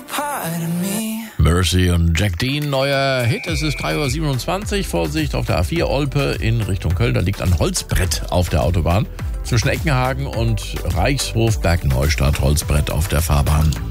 Mercy und Jack Dean, neuer Hit. Es ist 3:27 Uhr. Vorsicht auf der A4 Olpe in Richtung Köln. Da liegt ein Holzbrett auf der Autobahn. Zwischen Eckenhagen und Reichshof Bergneustadt. Holzbrett auf der Fahrbahn.